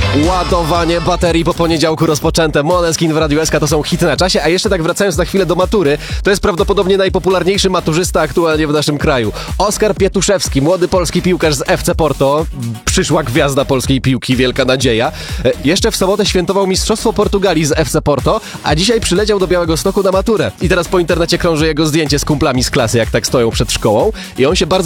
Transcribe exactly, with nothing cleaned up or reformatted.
Ładowanie baterii po poniedziałku rozpoczęte. Måneskin w Radiu S K to są hity na czasie, a jeszcze tak wracając na chwilę do matury, to jest prawdopodobnie najpopularniejszy maturzysta aktualnie w naszym kraju. Oskar Pietuszewski, młody polski piłkarz z F C Porto, przyszła gwiazda polskiej piłki, wielka nadzieja. E, jeszcze w sobotę świętował Mistrzostwo Portugalii z F C Porto, a dzisiaj przyleciał do Białegostoku na maturę. I teraz po internecie krąży jego zdjęcie z kumplami z klasy, jak tak stoją przed szkołą i on się bardzo